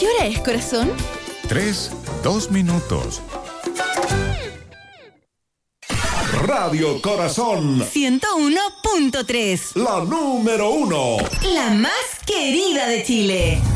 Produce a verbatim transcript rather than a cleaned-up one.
¿Qué hora es, corazón? Tres, dos minutos. Radio Corazón ciento uno punto tres. La número uno. La más querida de Chile.